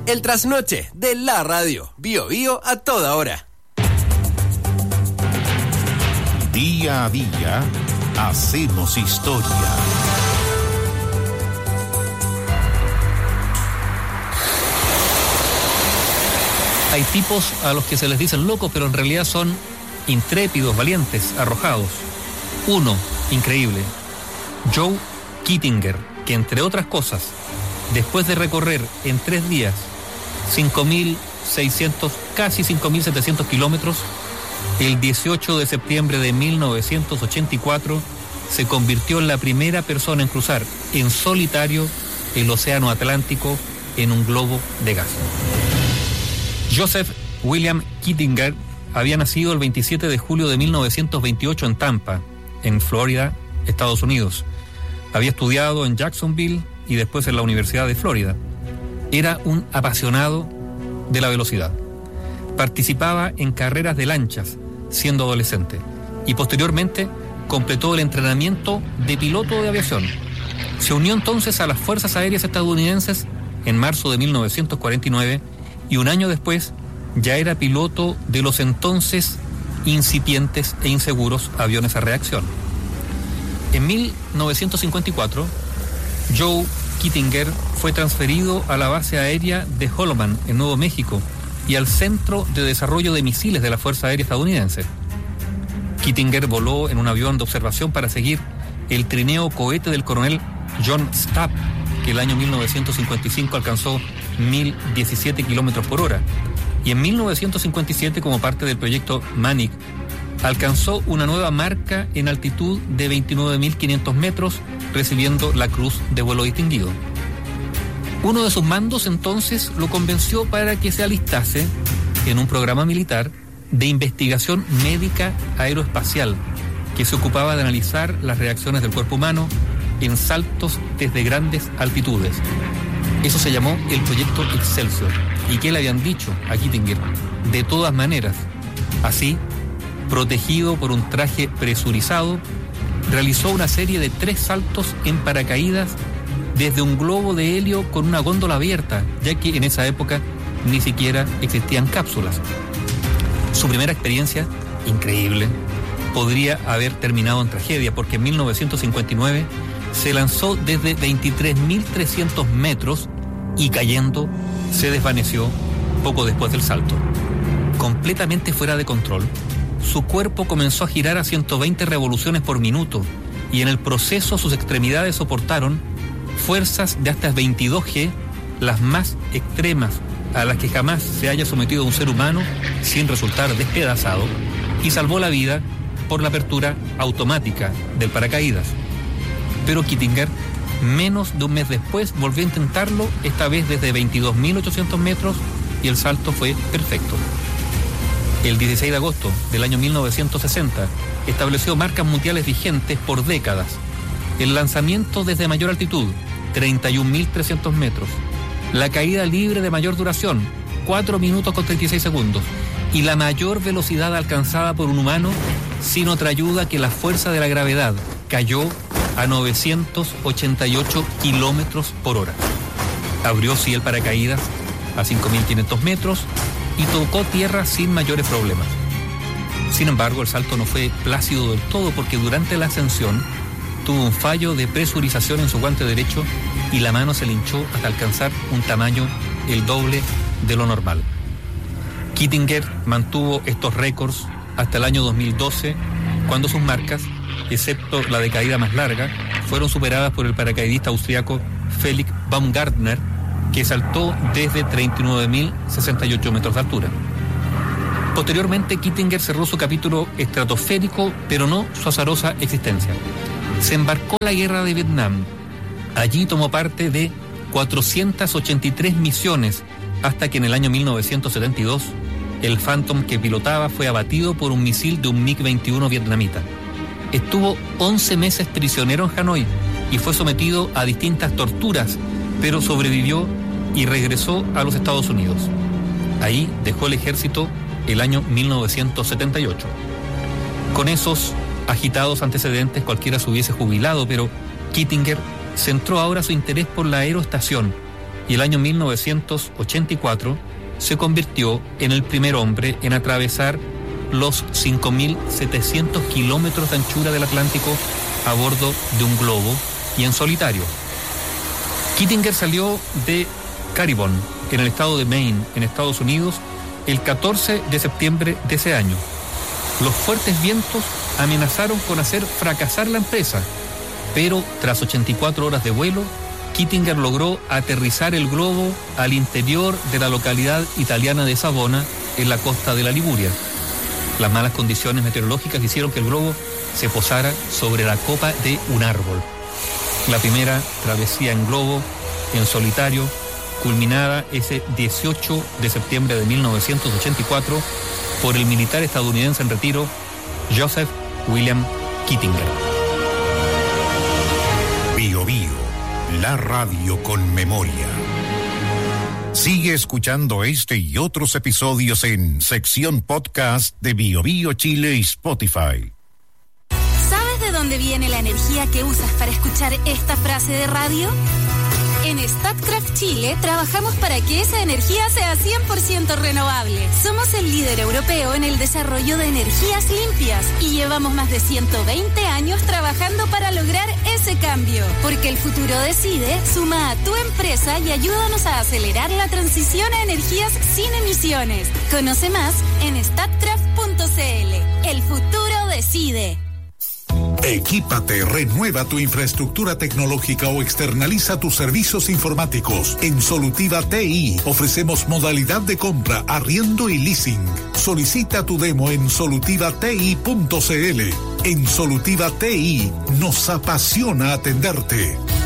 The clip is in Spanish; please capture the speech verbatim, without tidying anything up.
El trasnoche de la radio. Bio Bio a toda hora. Día a día hacemos historia. Hay tipos a los que se les dicen locos, pero en realidad son intrépidos, valientes, arrojados. Uno, increíble, Joe Kittinger, que entre otras cosas, después de recorrer en tres días cinco mil seiscientos, casi cinco mil setecientos kilómetros, el dieciocho de septiembre de mil novecientos ochenta y cuatro se convirtió en la primera persona en cruzar en solitario el océano Atlántico en un globo de gas. Joseph William Kittinger había nacido el veintisiete de julio de mil novecientos veintiocho en Tampa, en Florida, Estados Unidos. Había estudiado en Jacksonville y después en la Universidad de Florida. Era un apasionado de la velocidad. Participaba en carreras de lanchas siendo adolescente y posteriormente completó el entrenamiento de piloto de aviación. Se unió entonces a las Fuerzas Aéreas estadounidenses en marzo de mil novecientos cuarenta y nueve y un año después ya era piloto de los entonces incipientes e inseguros aviones a reacción. En mil novecientos cincuenta y cuatro, Joe Kittinger fue transferido a la base aérea de Holloman, en Nuevo México, y al Centro de Desarrollo de Misiles de la Fuerza Aérea Estadounidense. Kittinger voló en un avión de observación para seguir el trineo cohete del coronel John Stapp, que el año mil novecientos cincuenta y cinco alcanzó mil diecisiete kilómetros por hora, y en mil novecientos cincuenta y siete, como parte del proyecto Manic, alcanzó una nueva marca en altitud de veintinueve mil quinientos metros, recibiendo la Cruz de Vuelo Distinguido. Uno de sus mandos entonces lo convenció para que se alistase en un programa militar de investigación médica aeroespacial que se ocupaba de analizar las reacciones del cuerpo humano en saltos desde grandes altitudes. Eso se llamó el Proyecto Excelsior. ¿Y qué le habían dicho a Kittinger? De todas maneras, así, protegido por un traje presurizado, realizó una serie de tres saltos en paracaídas desde un globo de helio con una góndola abierta, ya que en esa época ni siquiera existían cápsulas. Su primera experiencia, increíble, podría haber terminado en tragedia, porque en mil novecientos cincuenta y nueve se lanzó desde veintitrés mil trescientos metros y cayendo se desvaneció poco después del salto. Completamente fuera de control, su cuerpo comenzó a girar a ciento veinte revoluciones por minuto y en el proceso sus extremidades soportaron fuerzas de hasta veintidós G, las más extremas a las que jamás se haya sometido un ser humano, sin resultar despedazado, y salvó la vida por la apertura automática del paracaídas. Pero Kittinger, menos de un mes después, volvió a intentarlo, esta vez desde veintidós mil ochocientos metros, y el salto fue perfecto. El dieciséis de agosto del año mil novecientos sesenta estableció marcas mundiales vigentes por décadas. El lanzamiento desde mayor altitud, treinta y un mil trescientos metros. La caída libre de mayor duración, cuatro minutos con treinta y seis segundos. Y la mayor velocidad alcanzada por un humano sin otra ayuda que la fuerza de la gravedad. Cayó a novecientos ochenta y ocho kilómetros por hora. Abrió sí el paracaídas a cinco mil quinientos metros y tocó tierra sin mayores problemas. Sin embargo, el salto no fue plácido del todo, porque durante la ascensión tuvo un fallo de presurización en su guante derecho y la mano se le hinchó hasta alcanzar un tamaño el doble de lo normal. Kittinger mantuvo estos récords hasta el año dos mil doce, cuando sus marcas, excepto la de caída más larga, fueron superadas por el paracaidista austriaco Felix Baumgartner, que saltó desde treinta y nueve mil sesenta y ocho metros de altura. Posteriormente, Kittinger cerró su capítulo estratosférico, pero no su azarosa existencia. Se embarcó en la guerra de Vietnam. Allí tomó parte de cuatrocientas ochenta y tres misiones, hasta que en el año mil novecientos setenta y dos, el Phantom que pilotaba fue abatido por un misil de un MiG veintiuno vietnamita. Estuvo once meses prisionero en Hanoi y fue sometido a distintas torturas, pero sobrevivió y regresó a los Estados Unidos. Ahí dejó el ejército el año mil novecientos setenta y ocho. Con esos agitados antecedentes cualquiera se hubiese jubilado, pero Kittinger centró ahora su interés por la aeroestación y el año mil novecientos ochenta y cuatro se convirtió en el primer hombre en atravesar los cinco mil setecientos kilómetros de anchura del Atlántico a bordo de un globo y en solitario. Kittinger salió de Caribon, en el estado de Maine, en Estados Unidos, el catorce de septiembre de ese año. Los fuertes vientos amenazaron con hacer fracasar la empresa, pero tras ochenta y cuatro horas de vuelo, Kittinger logró aterrizar el globo al interior de la localidad italiana de Savona, en la costa de la Liguria. Las malas condiciones meteorológicas hicieron que el globo se posara sobre la copa de un árbol. La primera travesía en globo, en solitario, culminada ese dieciocho de septiembre de mil novecientos ochenta y cuatro por el militar estadounidense en retiro Joseph William Kittinger. Bio Bio, la radio con memoria. Sigue escuchando este y otros episodios en sección podcast de Bio Bio Chile y Spotify. ¿Sabes de dónde viene la energía que usas para escuchar esta frase de radio? En Statkraft Chile trabajamos para que esa energía sea cien por ciento renovable. Somos el líder europeo en el desarrollo de energías limpias y llevamos más de ciento veinte años trabajando para lograr ese cambio. Porque el futuro decide, suma a tu empresa y ayúdanos a acelerar la transición a energías sin emisiones. Conoce más en statkraft punto cl. El futuro decide. Equípate, renueva tu infraestructura tecnológica o externaliza tus servicios informáticos. En Solutiva T I ofrecemos modalidad de compra, arriendo y leasing. Solicita tu demo en solutiva t i punto c l. En Solutiva T I nos apasiona atenderte.